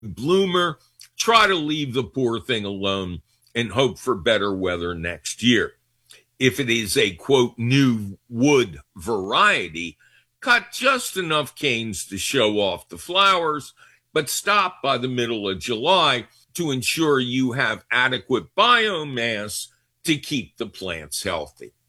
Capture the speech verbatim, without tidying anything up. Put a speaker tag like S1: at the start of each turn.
S1: bloomer, try to leave the poor thing alone and hope for better weather next year. If it is a, quote, new wood variety, cut just enough canes to show off the flowers, but stop by the middle of July to ensure you have adequate biomass to keep the plants healthy.